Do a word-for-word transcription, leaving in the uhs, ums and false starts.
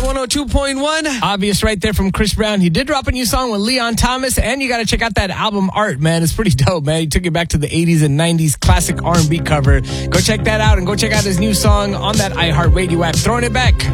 one oh two point one. Obvious right there from Chris Brown. He did drop a new song with Leon Thomas, and you got to check out that album art, man. It's pretty dope, man. He took it back to the eighties and nineties classic R and B cover. Go check that out, and go check out his new song on that iHeartRadio app. Throwing it back.